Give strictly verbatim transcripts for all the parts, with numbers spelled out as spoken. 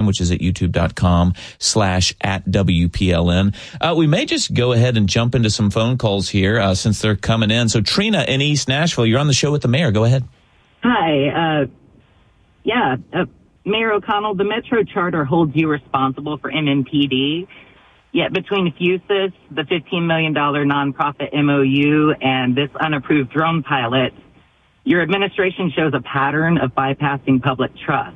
which is at youtube.com slash at WPLN. Uh, we may just go ahead and jump into some phone calls here uh, since they're coming in. So Trina in East Nashville, you're on the show with the mayor. Go ahead. Hi. Uh, yeah, uh, Mayor O'Connell, the Metro Charter holds you responsible for M M P D. Yet between FUSIS, the fifteen million dollars nonprofit M O U, and this unapproved drone pilot, your administration shows a pattern of bypassing public trust.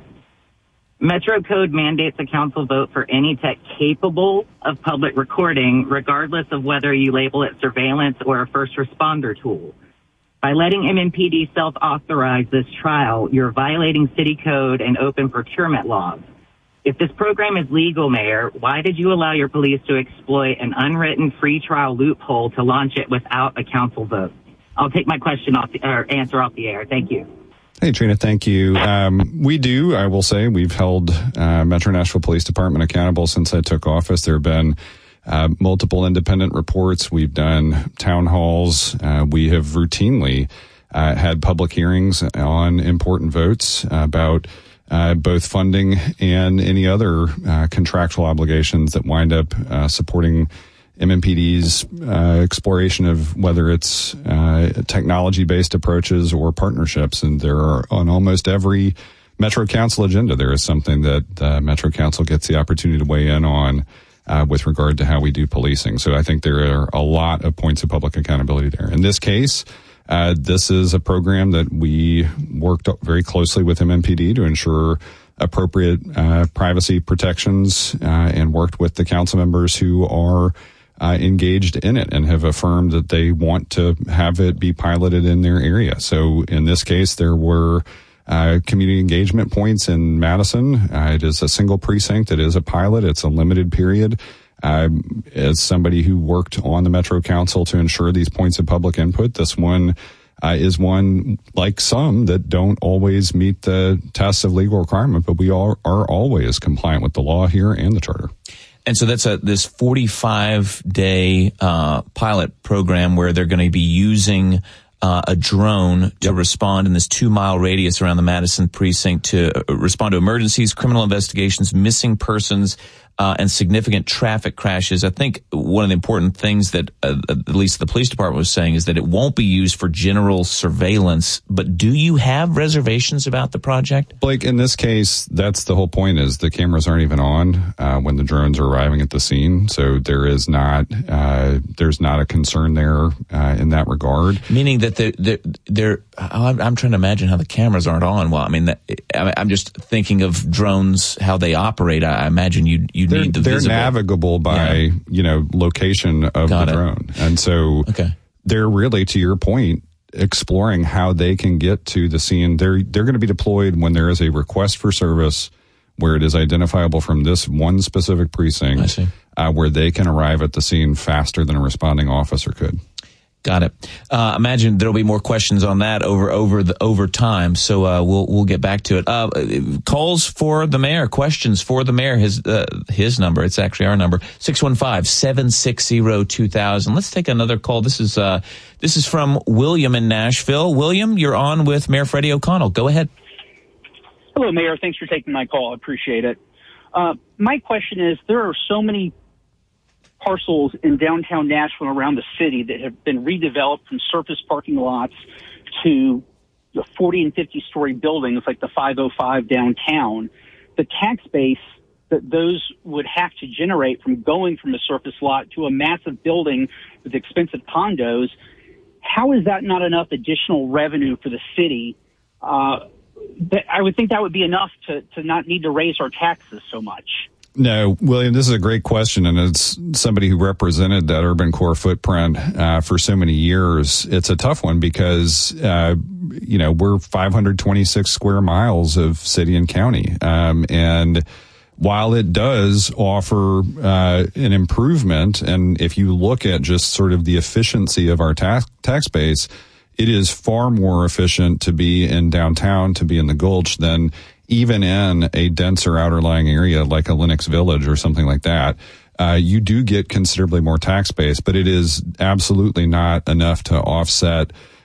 Metro Code mandates a council vote for any tech capable of public recording, regardless of whether you label it surveillance or a first responder tool. By letting M M P D self-authorize this trial, you're violating city code and open procurement laws. If this program is legal, Mayor, why did you allow your police to exploit an unwritten free trial loophole to launch it without a council vote? I'll take my question off the, or answer off the air. Thank you. Hey, Trina, thank you. Um, we do, I will say, we've held uh, Metro Nashville Police Department accountable since I took office. There have been uh, multiple independent reports. We've done town halls. Uh, we have routinely uh, had public hearings on important votes uh, about Uh, both funding and any other uh, contractual obligations that wind up uh, supporting M M P D's uh, exploration of whether it's uh, technology-based approaches or partnerships. And there are on almost every Metro Council agenda, there is something that uh, Metro Council gets the opportunity to weigh in on uh, with regard to how we do policing. So I think there are a lot of points of public accountability there. In this case, Uh, this is a program that we worked very closely with M M P D to ensure appropriate uh, privacy protections uh, and worked with the council members who are uh, engaged in it and have affirmed that they want to have it be piloted in their area. So in this case, there were uh, community engagement points in Madison. Uh, it is a single precinct. It is a pilot. It's a limited period. Um, as somebody who worked on the Metro Council to ensure these points of public input, this one uh, is one, like some, that don't always meet the tests of legal requirement, but we all are always compliant with the law here and the charter. And so that's a this forty-five day uh, pilot program where they're going to be using uh, a drone to yep. respond in this two mile radius around the Madison precinct to respond to emergencies, criminal investigations, missing persons, Uh, and significant traffic crashes. I think one of the important things that uh, at least the police department was saying is that it won't be used for general surveillance. But do you have reservations about the project? Blake, in this case, that's the whole point, is the cameras aren't even on uh, when the drones are arriving at the scene. So there is not, uh, there's not a concern there uh, in that regard. Meaning that they're, they're, they're I'm, I'm trying to imagine how the cameras aren't on. Well, I mean, that, I'm just thinking of drones, how they operate. I imagine you, you they're, need the They're visible. navigable by, yeah. you know, location of Got the it. drone. And so okay. they're really, to your point, exploring how they can get to the scene. They're, they're going to be deployed when there is a request for service where it is identifiable from this one specific precinct, I see. Uh, where they can arrive at the scene faster than a responding officer could. Got it. Uh, imagine there'll be more questions on that over over the over time. So uh, we'll we'll get back to it. Uh, calls for the mayor, questions for the mayor. His uh, his number. It's actually our number. six one five, seven six zero, two thousand. Let's take another call. This is uh this is from William in Nashville. William, you're on with Mayor Freddie O'Connell. Go ahead. Hello, Mayor. Thanks for taking my call. I appreciate it. Uh, my question is, there are so many parcels in downtown Nashville and around the city that have been redeveloped from surface parking lots to the forty and fifty story buildings like the five oh five downtown. The tax base that those would have to generate from going from a surface lot to a massive building with expensive condos, how is that not enough additional revenue for the city? Uh, that I would think that would be enough to, to not need to raise our taxes so much. No, William, this is a great question, and it's somebody who represented that urban core footprint uh, for so many years. It's a tough one because, uh, you know, we're five hundred twenty-six square miles of city and county. Um, and while it does offer uh, an improvement, and if you look at just sort of the efficiency of our tax, tax base, it is far more efficient to be in downtown, to be in the Gulch, than even in a denser outerlying area like a Lenox Village or something like that. Uh, you do get considerably more tax base, but it is absolutely not enough to offset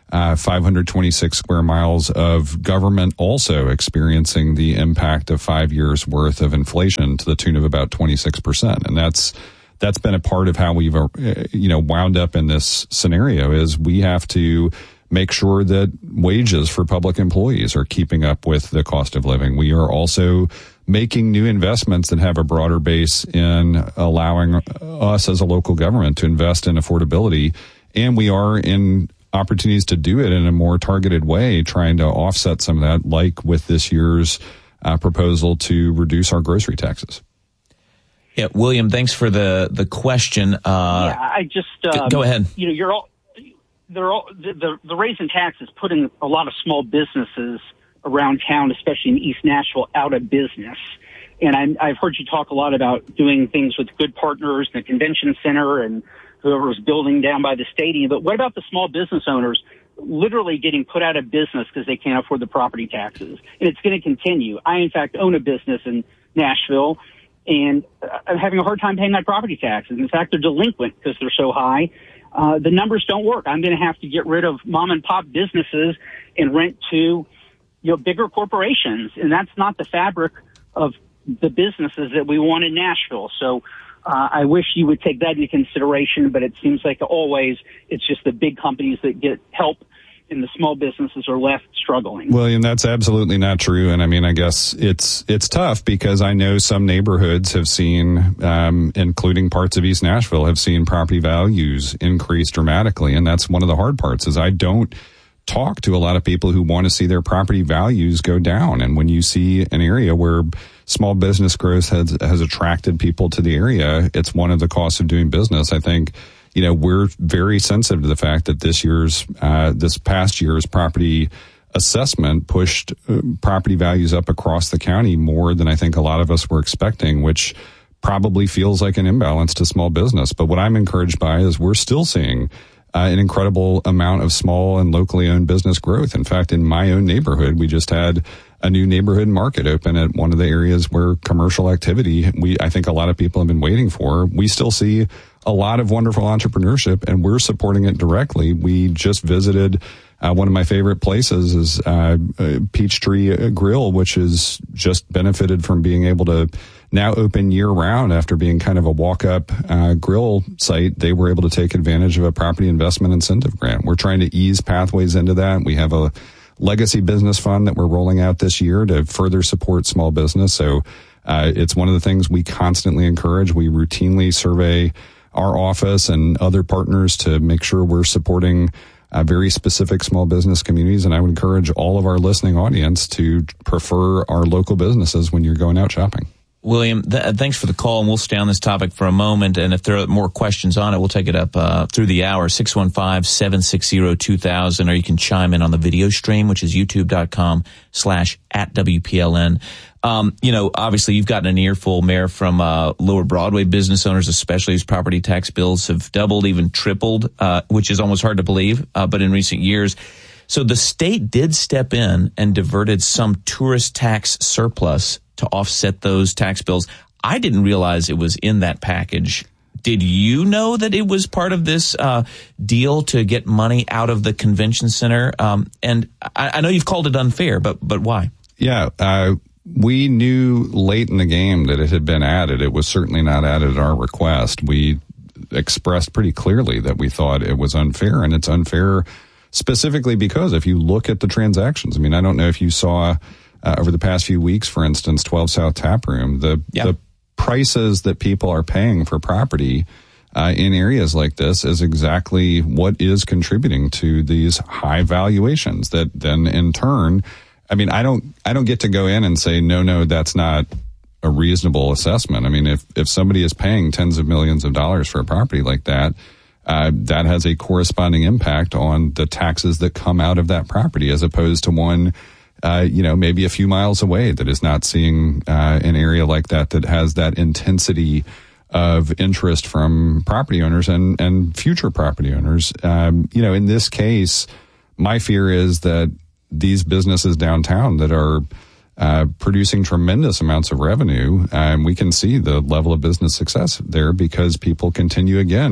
Uh, five hundred twenty-six square miles of government also experiencing the impact of five years worth of inflation to the tune of about twenty-six percent. And that's, that's been a part of how we've, uh, you know, wound up in this scenario is we have to make sure that wages for public employees are keeping up with the cost of living. We are also making new investments that have a broader base in allowing us as a local government to invest in affordability. And we are in opportunities to do it in a more targeted way, trying to offset some of that, like with this year's uh, proposal to reduce our grocery taxes. Yeah, William, thanks for the the question. Uh, yeah, I just um, go ahead. You know, you're all they're all the, the the raise in taxes putting a lot of small businesses around town, especially in East Nashville, out of business. And I'm, I've heard you talk a lot about doing things with good partners, the convention center, and whoever's building down by the stadium. But what about the small business owners literally getting put out of business because they can't afford the property taxes? And it's going to continue. I, in fact, own a business in Nashville, and I'm having a hard time paying my property taxes. In fact, they're delinquent because they're so high. Uh, the numbers don't work. I'm going to have to get rid of mom and pop businesses and rent to, you know, bigger corporations. And that's not the fabric of the businesses that we want in Nashville. So, Uh, I wish you would take that into consideration, but it seems like always it's just the big companies that get help and the small businesses are left struggling. William, that's absolutely not true. And I mean, I guess it's it's tough because I know some neighborhoods have seen, um, including parts of East Nashville, have seen property values increase dramatically. And that's one of the hard parts is I don't talk to a lot of people who want to see their property values go down. And when you see an area where small business growth has has attracted people to the area, it's one of the costs of doing business. I think, you know, we're very sensitive to the fact that this year's, uh, this past year's property assessment pushed uh, property values up across the county more than I think a lot of us were expecting, which probably feels like an imbalance to small business. But what I'm encouraged by is we're still seeing Uh, an incredible amount of small and locally owned business growth. In fact, in my own neighborhood, we just had a new neighborhood market open at one of the areas where commercial activity, we I think a lot of people have been waiting for. We still see a lot of wonderful entrepreneurship, and we're supporting it directly. We just visited uh, one of my favorite places is uh, Peachtree Grill, which has just benefited from being able to now open year-round after being kind of a walk-up uh, grill site. They were able to take advantage of a property investment incentive grant. We're trying to ease pathways into that. We have a legacy business fund that we're rolling out this year to further support small business. So uh, it's one of the things we constantly encourage. We routinely survey our office and other partners to make sure we're supporting uh, very specific small business communities. And I would encourage all of our listening audience to prefer our local businesses when you're going out shopping. William, th- thanks for the call, and we'll stay on this topic for a moment. And if there are more questions on it, we'll take it up uh, through the hour, six one five, seven six zero, two thousand, or you can chime in on the video stream, which is youtube.com slash at WPLN. Um, you know, obviously you've gotten an earful, Mayor, from uh, Lower Broadway business owners, especially whose property tax bills have doubled, even tripled, uh, which is almost hard to believe, uh, but in recent years. So the state did step in and diverted some tourist tax surplus to offset those tax bills. I didn't realize it was in that package. Did you know that it was part of this uh, deal to get money out of the convention center? Um, and I, I know you've called it unfair, but but why? Yeah, uh, we knew late in the game that it had been added. It was certainly not added at our request. We expressed pretty clearly that we thought it was unfair, and it's unfair specifically because if you look at the transactions, I mean, I don't know if you saw Uh, over the past few weeks, for instance, twelve South Taproom, the, yeah. the prices that people are paying for property uh, in areas like this is exactly what is contributing to these high valuations that then in turn, I mean, I don't, I don't get to go in and say, no, no, that's not a reasonable assessment. I mean, if, if somebody is paying tens of millions of dollars for a property like that, uh, that has a corresponding impact on the taxes that come out of that property as opposed to one Uh, you know, maybe a few miles away that is not seeing uh, an area like that that has that intensity of interest from property owners and, and future property owners. Um, you know, in this case, my fear is that these businesses downtown that are uh, producing tremendous amounts of revenue, and um, we can see the level of business success there because people continue, again,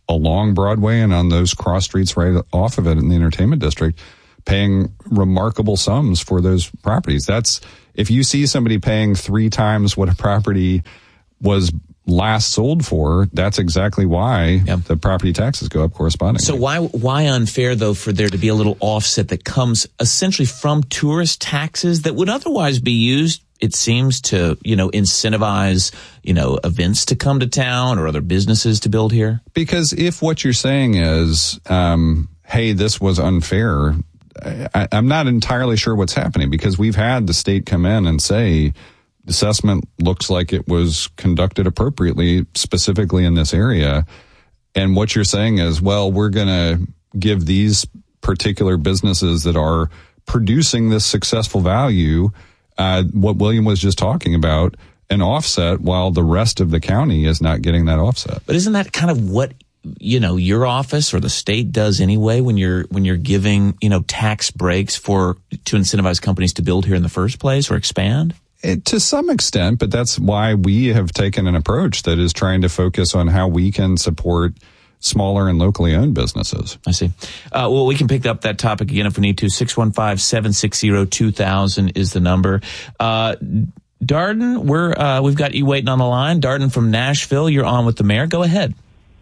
along Broadway and on those cross streets right off of it in the entertainment district, paying remarkable sums for those properties. That's, if you see somebody paying three times what a property was last sold for, that's exactly why yep. the property taxes go up correspondingly. So why why unfair, though, for there to be a little offset that comes essentially from tourist taxes that would otherwise be used, it seems, to, you know, incentivize, you know, events to come to town or other businesses to build here? Because if what you're saying is, um, hey, this was unfair, I, I'm not entirely sure what's happening, because we've had the state come in and say, assessment looks like it was conducted appropriately, specifically in this area. And what you're saying is, well, we're going to give these particular businesses that are producing this successful value, uh, what William was just talking about, an offset, while the rest of the county is not getting that offset. But isn't that kind of what, you know, your office or the state does anyway when you're when you're giving, you know, tax breaks for to incentivize companies to build here in the first place or expand? It, to some extent, but that's why we have taken an approach that is trying to focus on how we can support smaller and locally owned businesses. I see. Uh, well, we can pick up that topic again if we need to. six one five, seven six zero, two thousand is the number. Uh, Darden, we're, uh, we've got you waiting on the line. Darden from Nashville, you're on with the mayor. Go ahead.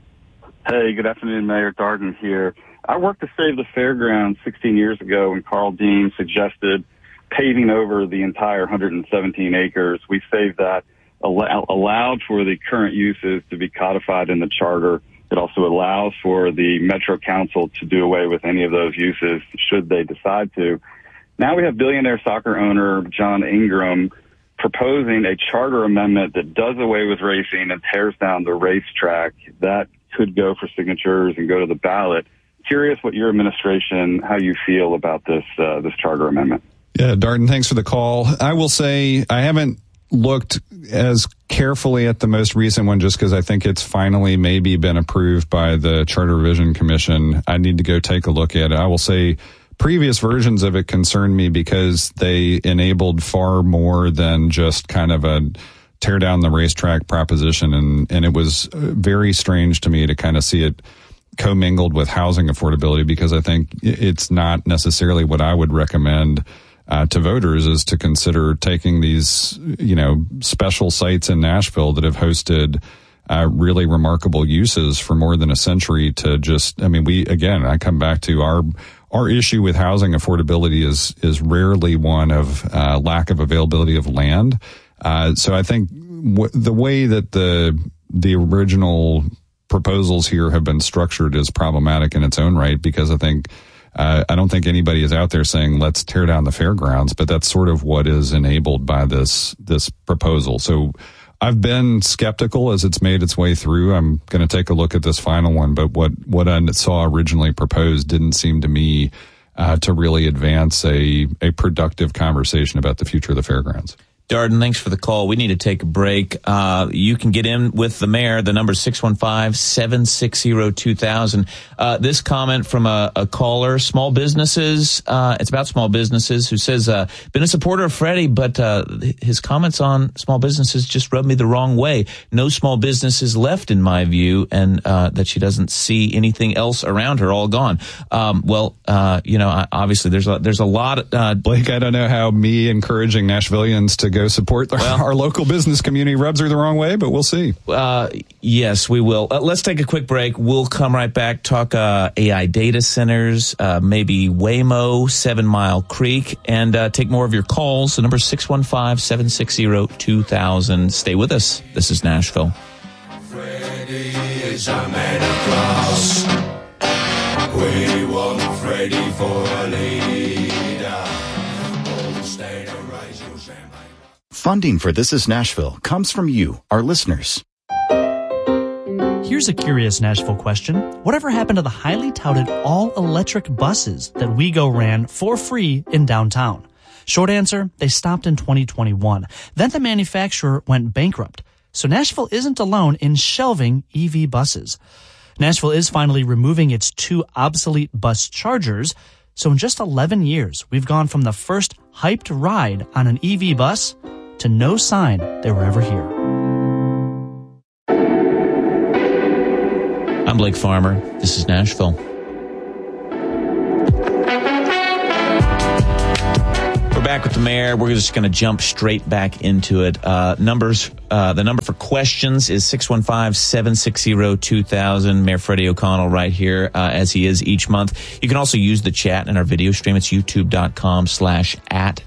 Hey, good afternoon, Mayor Darden here. I worked to save the fairgrounds sixteen years ago when Carl Dean suggested paving over the entire one hundred seventeen acres. We saved that, allow, allowed for the current uses to be codified in the charter. It also allows for the Metro Council to do away with any of those uses should they decide to. Now we have billionaire soccer owner John Ingram proposing a charter amendment that does away with racing and tears down the racetrack. That could go for signatures and go to the ballot. Curious what your administration, how you feel about this uh, this charter amendment. Yeah, Darden, thanks for the call. I will say I haven't looked as carefully at the most recent one just because I think it's finally maybe been approved by the Charter Revision Commission. I need to go take a look at it. I will say previous versions of it concerned me because they enabled far more than just kind of a tear down the racetrack proposition, and, and it was very strange to me to kind of see it commingled with housing affordability, because I think it's not necessarily what I would recommend Uh, to voters, is to consider taking these, you know, special sites in Nashville that have hosted uh, really remarkable uses for more than a century to just, I mean, we, again, I come back to our, our issue with housing affordability is, is rarely one of uh, lack of availability of land. Uh, so I think w- the way that the, the original proposals here have been structured is problematic in its own right, because I think Uh, I don't think anybody is out there saying, let's tear down the fairgrounds, but that's sort of what is enabled by this, this proposal. So I've been skeptical as it's made its way through. I'm going to take a look at this final one, but what, what I saw originally proposed didn't seem to me, uh, to really advance a, a productive conversation about the future of the fairgrounds. Darden, thanks for the call. We need to take a break. Uh, you can get in with the mayor. The number is six one five, seven six zero, two thousand. Uh, this comment from a, a caller, small businesses, uh, it's about small businesses, who says, uh, been a supporter of Freddie, but, uh, his comments on small businesses just rubbed me the wrong way. No small businesses left, in my view, and, uh, that she doesn't see anything else around her, all gone. Um, well, uh, you know, obviously there's a, there's a lot, uh, Blake, I don't know how me encouraging Nashvillians to go support the, well, our local business community rubs her the wrong way, but we'll see. Uh, yes, we will. Uh, let's take a quick break. We'll come right back, talk uh, A I data centers, uh, maybe Waymo, Seven Mile Creek, and uh, take more of your calls. The number is six one five, seven six zero, two thousand. Stay with us. This is Nashville. Freddie is a man of class. We want Freddie for a leader. All stay to raise your champagne. Funding for This is Nashville comes from you, our listeners. Here's a curious Nashville question. Whatever happened to the highly touted all-electric buses that WeGo ran for free in downtown? Short answer, they stopped in twenty twenty-one. Then the manufacturer went bankrupt. So Nashville isn't alone in shelving E V buses. Nashville is finally removing its two obsolete bus chargers. So in just eleven years, we've gone from the first hyped ride on an E V bus to no sign they were ever here. I'm I'm Blake Farmer. This is Nashville. We're back with the mayor. We're just going to jump straight back into it. Uh, numbers, uh, the number for questions is six one five, seven six zero, two thousand. Mayor Freddie O'Connell right here, uh, as he is each month. You can also use the chat in our video stream. It's youtube.com slash at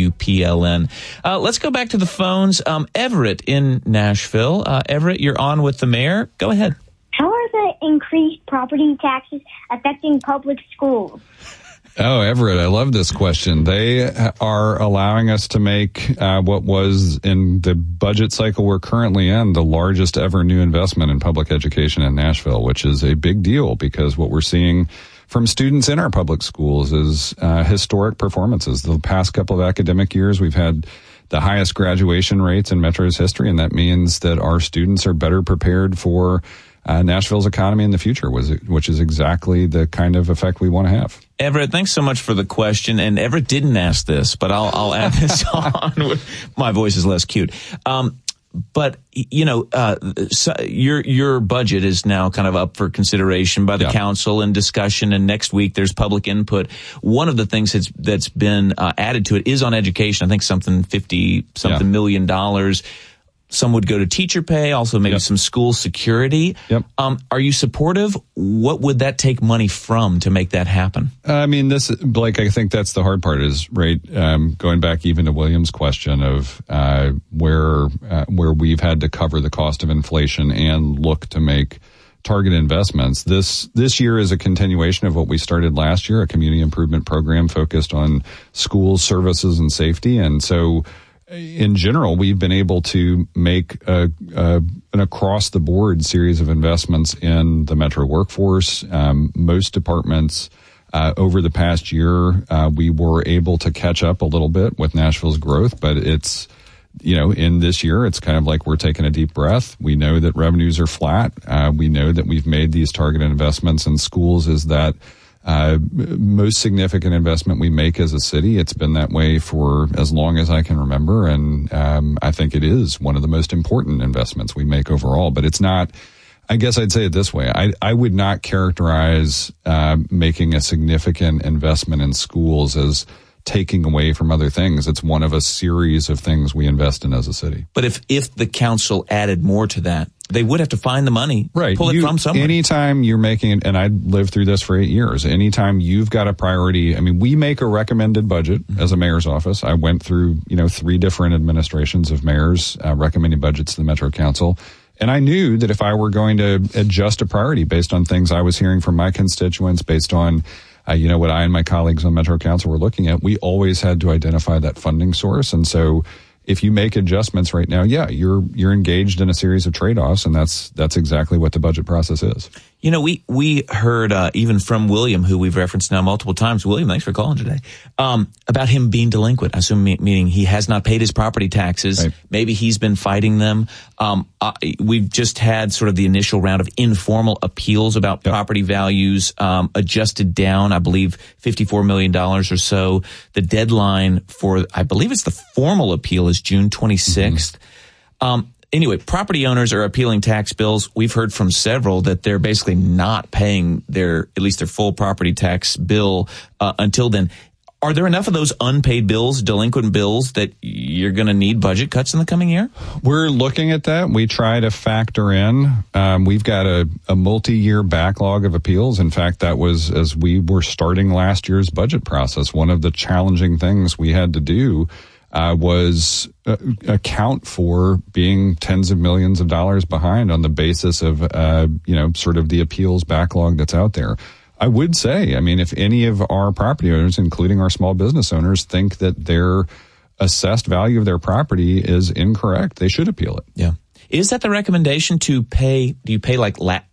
WPLN. Uh, let's go back to the phones. Um, Everett in Nashville. Uh, Everett, you're on with the mayor. Go ahead. How are the increased property taxes affecting public schools? Oh, Everett, I love this question. They are allowing us to make uh, what was in the budget cycle we're currently in, the largest ever new investment in public education in Nashville, which is a big deal because what we're seeing from students in our public schools is uh, historic performances. The past couple of academic years, we've had the highest graduation rates in Metro's history, and that means that our students are better prepared for Uh, Nashville's economy in the future, was it, which is exactly the kind of effect we want to have. Everett, thanks so much for the question. And Everett didn't ask this, but I'll, I'll add this on. My voice is less cute. Um, but you know, uh, so your your budget is now kind of up for consideration by the yeah. council and discussion. And next week there's public input. One of the things that's that's been uh, added to it is on education. I think something fifty something yeah. million dollars. Some would go to teacher pay, also maybe yep. some school security. Yep. Um, are you supportive? What would that take money from to make that happen? I mean, this, Blake, I think that's the hard part is, right, um, going back even to William's question of uh, where uh, where we've had to cover the cost of inflation and look to make target investments. This this year is a continuation of what we started last year, a community improvement program focused on schools, services, and safety. And so in general, we've been able to make a, a, an across-the-board series of investments in the Metro workforce. Um, most departments uh, over the past year, uh, we were able to catch up a little bit with Nashville's growth, but it's, you know, in this year, it's kind of like we're taking a deep breath. We know that revenues are flat. Uh, we know that we've made these targeted investments in schools is that Uh, most significant investment we make as a city. It's been that way for as long as I can remember, and um, I think it is one of the most important investments we make overall. But it's not, I guess I'd say it this way. I, I would not characterize uh, making a significant investment in schools as taking away from other things. It's one of a series of things we invest in as a city. But if, if the council added more to that, they would have to find the money, right? Pull it you, from somewhere. Anytime you're making it, and I lived through this for eight years, anytime you've got a priority, I mean, we make a recommended budget mm-hmm. as a mayor's office. I went through, you know, three different administrations of mayors uh, recommending budgets to the Metro Council. And I knew that if I were going to adjust a priority based on things I was hearing from my constituents, based on Uh, you know, what I and my colleagues on Metro Council were looking at, we always had to identify that funding source. And so if you make adjustments right now, yeah, you're you're engaged in a series of trade-offs, and that's that's exactly what the budget process is. You know, we we heard uh, even from William, who we've referenced now multiple times. William, thanks for calling today. Um, about him being delinquent. I assume meaning he has not paid his property taxes. Right. Maybe he's been fighting them. Um, uh, we've just had sort of the initial round of informal appeals about yep. property values um, adjusted down. I believe fifty-four million dollars or so. The deadline for, I believe it's the formal appeal is June twenty-sixth. Mm-hmm. Um, Anyway, property owners are appealing tax bills. We've heard from several that they're basically not paying their, at least their full property tax bill uh, until then. Are there enough of those unpaid bills, delinquent bills, that you're going to need budget cuts in the coming year? We're looking at that. We try to factor in. Um, we've got a, a multi-year backlog of appeals. In fact, that was as we were starting last year's budget process. One of the challenging things we had to do Uh, was uh, account for being tens of millions of dollars behind on the basis of, uh, you know, sort of the appeals backlog that's out there. I would say, I mean, if any of our property owners, including our small business owners, think that their assessed value of their property is incorrect, they should appeal it. Yeah. Is that the recommendation to pay, do you pay like la-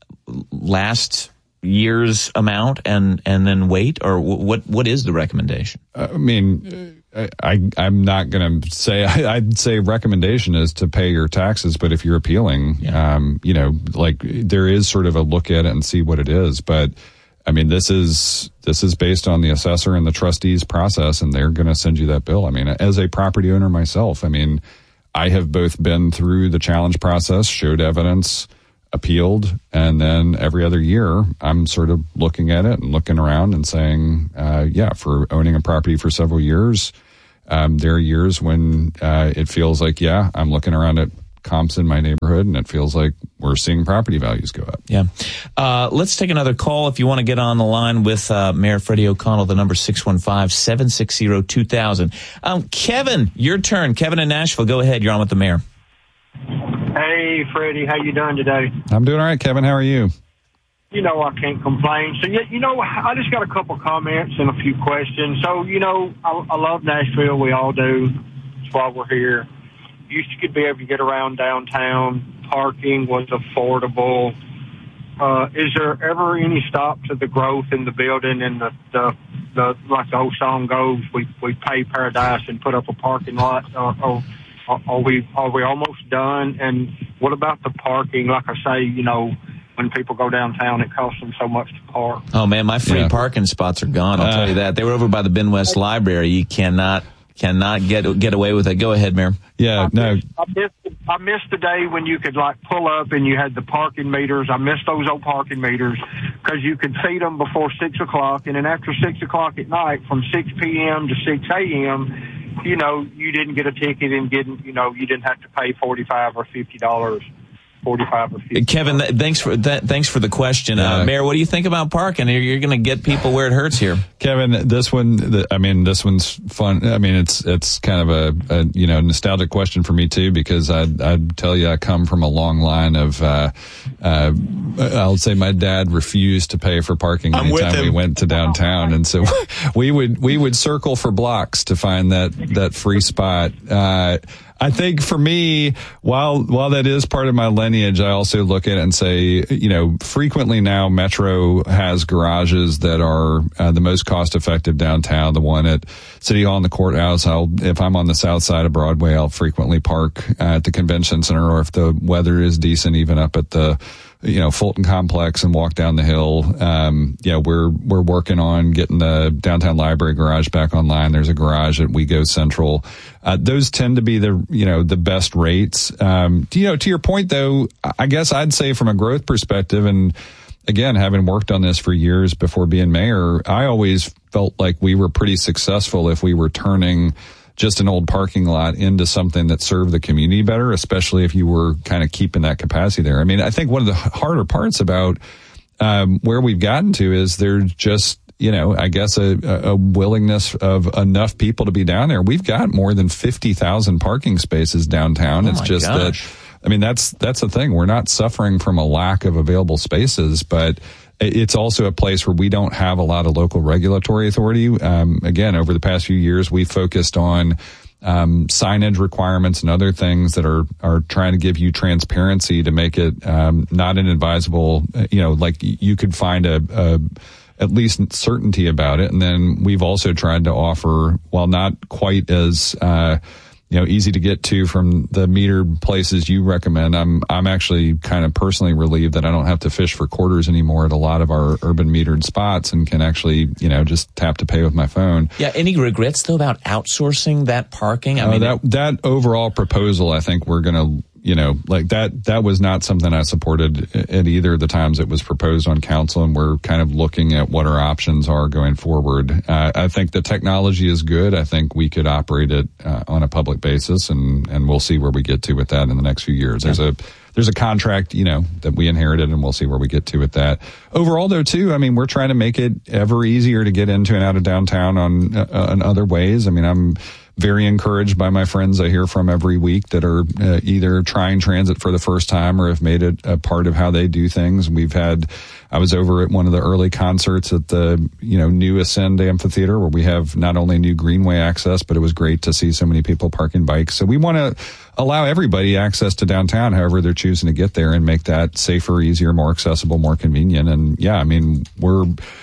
last year's amount and, and then wait? Or what, what is the recommendation? I mean, I, I'm not going to say, I, I'd say recommendation is to pay your taxes, but if you're appealing, yeah. um, you know, like there is sort of a look at it and see what it is. But I mean, this is, this is based on the assessor and the trustees process, and they're going to send you that bill. I mean, as a property owner myself, I mean, I have both been through the challenge process, showed evidence, appealed. And then every other year, I'm sort of looking at it and looking around and saying, uh, yeah, for owning a property for several years, um, there are years when uh, it feels like, yeah, I'm looking around at comps in my neighborhood, and it feels like we're seeing property values go up. Yeah. Uh, let's take another call. If you want to get on the line with uh, Mayor Freddie O'Connell, the number six one five, seven six zero, two thousand. Um, Kevin, your turn. Kevin in Nashville, go ahead. You're on with the mayor. Hey, Freddie, how you doing today? I'm doing all right, Kevin. How are you? You know, I can't complain. So, you know, I just got a couple comments and a few questions. So, you know, I, I love Nashville. We all do. That's why we're here. Used to be able to get around downtown. Parking was affordable. Uh, is there ever any stop to the growth in the building and the, the, the like the old song goes, we, we pay paradise and put up a parking lot? Or, or are we, are we almost done? And what about the parking? Like I say, you know, when people go downtown, it costs them so much to park. Oh, man, my free yeah. parking spots are gone. I'll uh, tell you that. They were over by the Ben West Library. You cannot... Cannot get get away with it. Go ahead, Mayor. Yeah, I no. Missed, I missed I missed the day when you could like pull up and you had the parking meters. I missed those old parking meters because you could see them before six o'clock, and then after six o'clock at night, from six p.m. to six a.m., you know, you didn't get a ticket and didn't, you know, you didn't have to pay forty-five or fifty dollars. forty-five or fifty. Kevin, th- thanks for that. Thanks for the question, uh, Mayor. What do you think about parking? You're, you're going to get people where it hurts here, Kevin. This one, the, I mean, this one's fun. I mean, it's it's kind of a, a you know nostalgic question for me too, because I I'd tell you I come from a long line of uh, uh, I'll say my dad refused to pay for parking I'm anytime we went to downtown, and so we would we would circle for blocks to find that that free spot. Uh, I think for me, while while that is part of my lineage, I also look at it and say, you know, frequently now Metro has garages that are uh, the most cost effective downtown. The one at City Hall and the courthouse, I'll if I'm on the south side of Broadway, I'll frequently park at the convention center, or if the weather is decent, even up at the you know, Fulton Complex and walk down the hill. Um, you know, we're, we're working on getting the downtown library garage back online. There's a garage at We Go Central. Uh, those tend to be the, you know, the best rates. Um, you know, to your point though, I guess I'd say from a growth perspective, and again, having worked on this for years before being mayor, I always felt like we were pretty successful if we were turning just an old parking lot into something that served the community better, especially if you were kind of keeping that capacity there. I mean, I think one of the harder parts about um, where we've gotten to is there's just, you know, I guess a, a willingness of enough people to be down there. We've got more than fifty thousand parking spaces downtown. Oh it's just gosh. that, I mean, that's, that's the thing. We're not suffering from a lack of available spaces, but it's also a place where we don't have a lot of local regulatory authority. Um, again, over the past few years, we focused on um, signage requirements and other things that are are trying to give you transparency to make it um, not inadvisable. You know, like you could find a, a at least certainty about it. And then we've also tried to offer, while not quite as uh, you know, easy to get to from the metered places you recommend. I'm, I'm actually kind of personally relieved that I don't have to fish for quarters anymore at a lot of our urban metered spots and can actually, you know, just tap to pay with my phone. Yeah. Any regrets though about outsourcing that parking? I uh, mean, that, that overall proposal, I think we're going to, you know, like that, that was not something I supported at either of the times it was proposed on council. And we're kind of looking at what our options are going forward. Uh, I think the technology is good. I think we could operate it uh, on a public basis, and, and we'll see where we get to with that in the next few years. There's a, there's a contract, you know, that we inherited, and we'll see where we get to with that. Overall though, too, I mean, we're trying to make it ever easier to get into and out of downtown on, uh, in other ways. I mean, I'm very encouraged by my friends I hear from every week that are uh, either trying transit for the first time or have made it a part of how they do things. We've had, I was over at one of the early concerts at the, you know, new Ascend Amphitheater, where we have not only new greenway access, but it was great to see so many people parking bikes. So we want to allow everybody access to downtown, however they're choosing to get there, and make that safer, easier, more accessible, more convenient. And yeah, I mean, we're,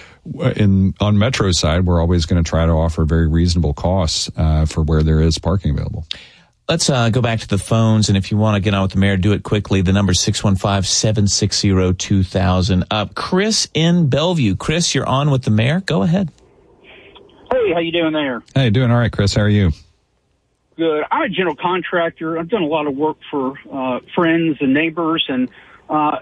in on Metro's side, we're always going to try to offer very reasonable costs uh, for where there is parking available. Let's uh, go back to the phones, and if you want to get on with the mayor, do it quickly. The number is six one five, seven six zero, two thousand. Uh, Chris in Bellevue. Chris, you're on with the mayor. Go ahead. Hey, how you doing there? Hey, doing all right, Chris. How are you? Good. I'm a general contractor. I've done a lot of work for uh, friends and neighbors, and uh,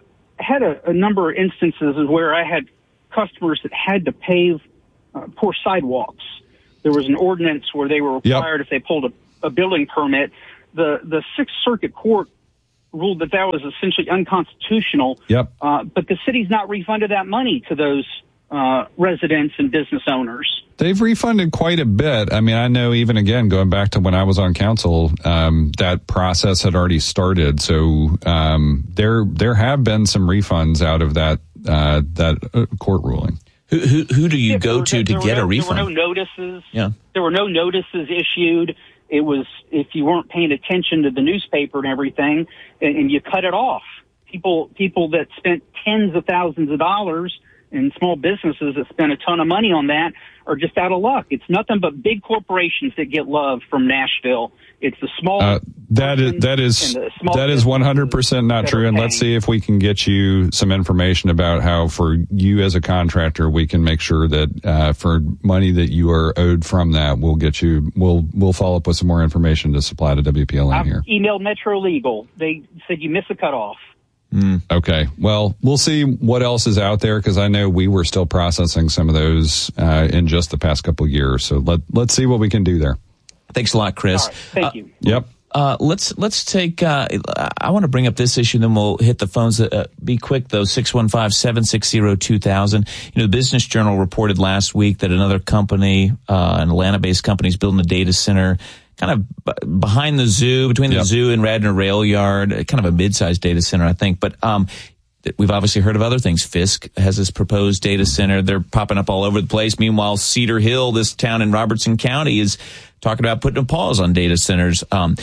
had a, a number of instances of where I had customers that had to pave uh, poor sidewalks. There was an ordinance where they were required, yep. if they pulled a, a building permit, the, the Sixth Circuit Court ruled that that was essentially unconstitutional. Yep. Uh, but the city's not refunded that money to those uh, residents and business owners. They've refunded quite a bit. I mean, I know even again, going back to when I was on council, um, that process had already started. So um, there there have been some refunds out of that uh, that uh, court ruling. Who who, who do you yeah, go were, to to get no, a refund? There were no notices. Yeah. There were no notices issued. It was if you weren't paying attention to the newspaper and everything, and, and you cut it off. People people that spent tens of thousands of dollars and small businesses that spend a ton of money on that are just out of luck. It's nothing but big corporations that get love from Nashville. It's the small uh, that is that is that is one hundred percent not true. And let's see if we can get you some information about how, for you as a contractor, we can make sure that uh, for money that you are owed from that, we'll get you. We'll we'll follow up with some more information to supply to W P L N I've here. Emailed Metro Legal. They said you missed the cutoff. Mm, okay. Well, we'll see what else is out there, because I know we were still processing some of those uh, in just the past couple of years. So let let's see what we can do there. Thanks a lot, Chris. All right, thank uh, you. Yep. Uh, let's let's take. Uh, I want to bring up this issue, then we'll hit the phones. Uh, be quick though. six one five, seven six zero, two thousand. You know, the Business Journal reported last week that another company, uh, an Atlanta-based company, is building a data center kind of b- behind the zoo, between the yep. zoo and Radnor Rail Yard, kind of a mid-sized data center, I think. But um, we've obviously heard of other things. Fisk has this proposed data center. They're popping up all over the place. Meanwhile, Cedar Hill, this town in Robertson County, is talking about putting a pause on data centers. Um,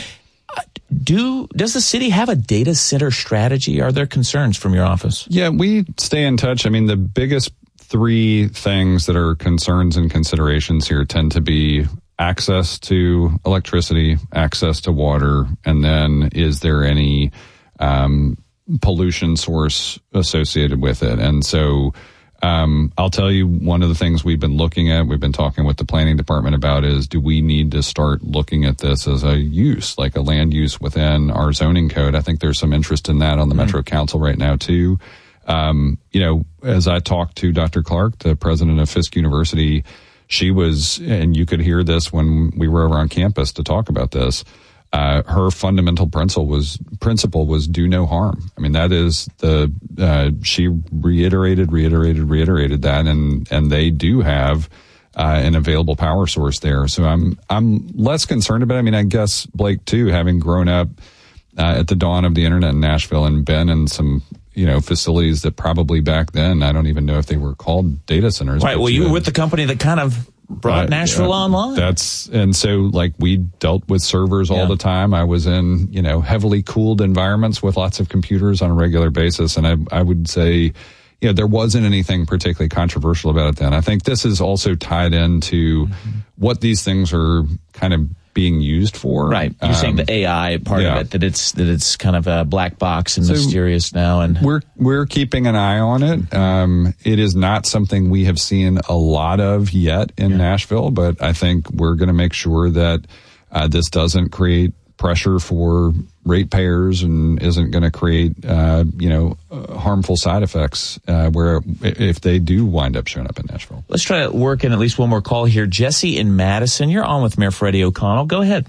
do does the city have a data center strategy? Are there concerns from your office? Yeah, we stay in touch. I mean, the biggest three things that are concerns and considerations here tend to be access to electricity, access to water, and then is there any um, pollution source associated with it? And so um, I'll tell you, one of the things we've been looking at, we've been talking with the planning department about, is do we need to start looking at this as a use, like a land use within our zoning code? I think there's some interest in that on the mm-hmm. Metro Council right now too. Um, you know, as I talked to Doctor Clark, the president of Fisk University, she was, and you could hear this when we were over on campus to talk about this, uh, her fundamental principle was, principle was do no harm. I mean, that is the, uh, she reiterated, reiterated, reiterated that, and, and they do have, uh, an available power source there. So I'm, I'm less concerned about it. I mean, I guess, Blake, too, having grown up, uh, at the dawn of the internet in Nashville and been in some, you know, facilities that probably back then, I don't even know if they were called data centers. Right. Well, you were with the company that kind of brought uh, Nashville uh, online. That's, and so like we dealt with servers all yeah. the time. I was in, you know, heavily cooled environments with lots of computers on a regular basis. And I, I would say, you know, there wasn't anything particularly controversial about it then. I think this is also tied into mm-hmm. what these things are kind of being used for. Right. You're um, saying the A I part yeah. of it, that it's that it's kind of a black box and so mysterious now, and we're we're keeping an eye on it. Um, it is not something we have seen a lot of yet in yeah. Nashville, but I think we're going to make sure that uh, this doesn't create pressure for ratepayers and isn't going to create, uh, you know, uh, harmful side effects uh, where if they do wind up showing up in Nashville. Let's try to work in at least one more call here. Jesse in Madison, you're on with Mayor Freddie O'Connell. Go ahead.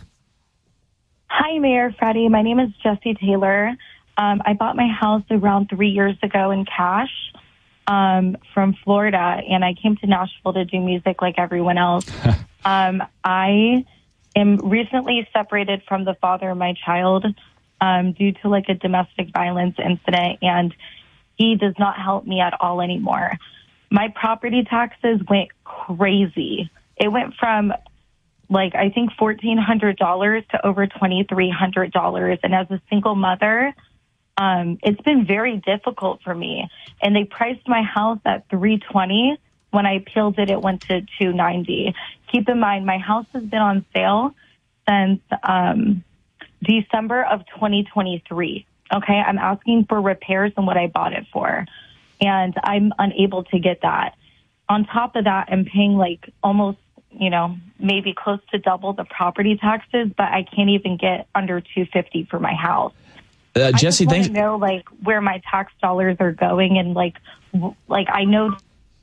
Hi, Mayor Freddie. My name is Jesse Taylor. Um, I bought my house around three years ago in cash um, from Florida, and I came to Nashville to do music like everyone else. um, I... am recently separated from the father of my child um, due to like a domestic violence incident, and he does not help me at all anymore. My property taxes went crazy. It went from like, I think fourteen hundred dollars to over twenty-three hundred dollars. And as a single mother, um, it's been very difficult for me. And they priced my house at three twenty. When I appealed it, it went to two ninety. Keep in mind, my house has been on sale since um, December of twenty twenty-three. Okay, I'm asking for repairs on what I bought it for, and I'm unable to get that. On top of that, I'm paying like almost, you know, maybe close to double the property taxes, but I can't even get under two fifty for my house. Uh, Jesse, I thanks. just want to know, like, where my tax dollars are going, and like, w- like I know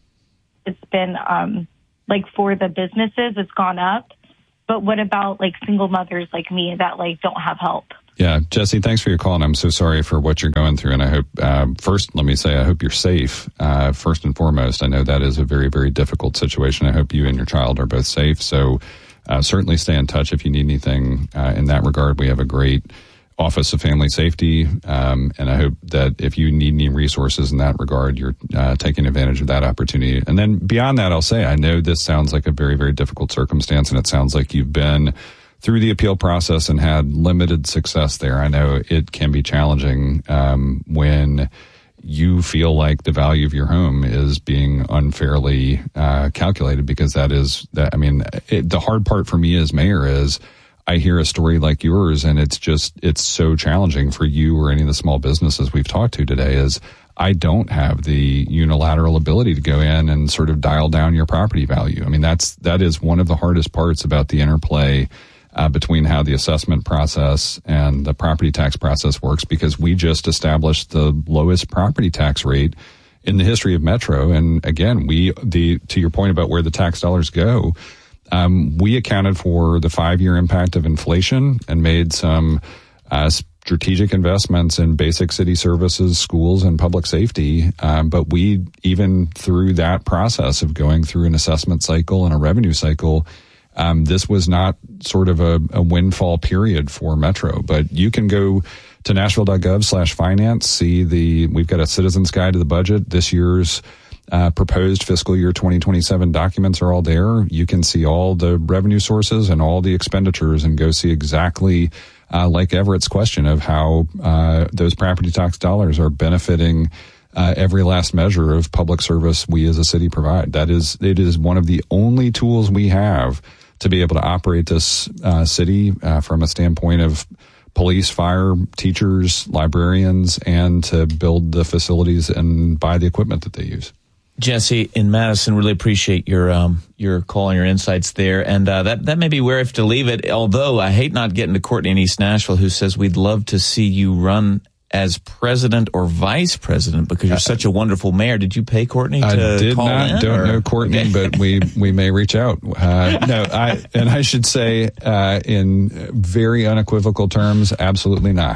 it's been, um, like, for the businesses, it's gone up. But what about like single mothers like me that like don't have help? Yeah, Jesse, thanks for your call, and I'm so sorry for what you're going through. And I hope, uh, first, let me say, I hope you're safe. Uh, first and foremost, I know that is a very, very difficult situation. I hope you and your child are both safe. So uh, certainly stay in touch if you need anything uh, in that regard. We have a great Office of Family Safety, um, and I hope that if you need any resources in that regard, you're uh, taking advantage of that opportunity. And then beyond that, I'll say, I know this sounds like a very, very difficult circumstance, and it sounds like you've been through the appeal process and had limited success there. I know it can be challenging um, when you feel like the value of your home is being unfairly uh, calculated, because that is, that, I mean, it, the hard part for me as mayor is I hear a story like yours, and it's just, it's so challenging for you or any of the small businesses we've talked to today is I don't have the unilateral ability to go in and sort of dial down your property value. I mean, that's, that is one of the hardest parts about the interplay Uh, between how the assessment process and the property tax process works, because we just established the lowest property tax rate in the history of Metro. And again, we, the, to your point about where the tax dollars go, um, we accounted for the five year impact of inflation and made some, uh, strategic investments in basic city services, schools, and public safety. Um, but we, even through that process of going through an assessment cycle and a revenue cycle, Um, this was not sort of a, a windfall period for Metro, but you can go to nashville.gov slash finance, see the, we've got a citizen's guide to the budget. This year's uh, proposed fiscal year twenty twenty-seven documents are all there. You can see all the revenue sources and all the expenditures and go see exactly, uh, like Everett's question of how uh, those property tax dollars are benefiting Uh, every last measure of public service we as a city provide. That is, it is one of the only tools we have to be able to operate this uh, city uh, from a standpoint of police, fire, teachers, librarians, and to build the facilities and buy the equipment that they use. Jesse in Madison, really appreciate your um, your call and your insights there. And uh, that, that may be where I have to leave it, although I hate not getting to Courtney in East Nashville, who says we'd love to see you run as president or vice president because you're such a wonderful mayor. Did you pay Courtney to I did call not, in, don't or? know Courtney, Okay. but we, we may reach out. Uh, no, I, and I should say, uh, in very unequivocal terms, absolutely not.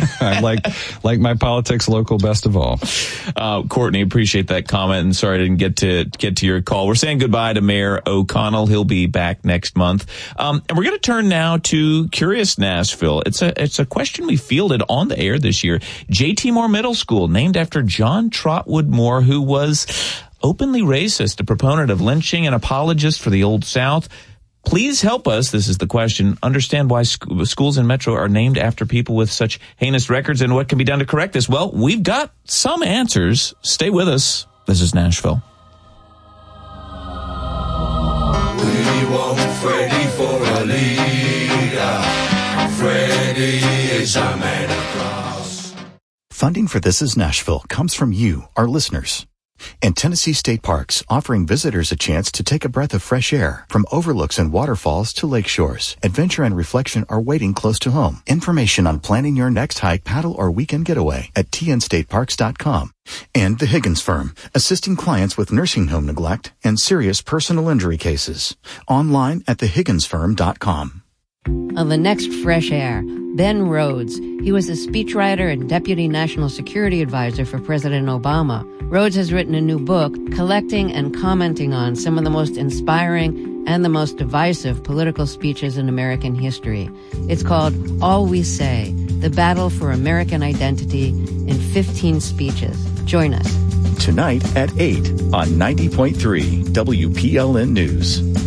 I like, like my politics local best of all. Uh, Courtney, appreciate that comment, and sorry I didn't get to get to your call. We're saying goodbye to Mayor O'Connell. He'll be back next month. Um, and we're going to turn now to Curious Nashville. It's a, it's a question we fielded on the air this year. J T Moore Middle School, named after John Trotwood Moore, who was openly racist, a proponent of lynching, an apologist for the Old South. Please help us, this is the question, understand why sc- schools in Metro are named after people with such heinous records and what can be done to correct this. Well, we've got some answers. Stay with us. This is Nashville. We want Freddie for a leader. Freddie is a man of cross. Funding for This Is Nashville comes from you, our listeners. And Tennessee State Parks, offering visitors a chance to take a breath of fresh air. From overlooks and waterfalls to lake shores, adventure and reflection are waiting close to home. Information on planning your next hike, paddle, or weekend getaway at t n state parks dot com. And The Higgins Firm, assisting clients with nursing home neglect and serious personal injury cases. Online at the higgins firm dot com. On the next Fresh Air, Ben Rhodes. He was a speechwriter and deputy national security advisor for President Obama. Rhodes has written a new book collecting and commenting on some of the most inspiring and the most divisive political speeches in American history. It's called All We Say, The Battle for American Identity in fifteen speeches. Join us. Tonight at eight on ninety point three W P L N News.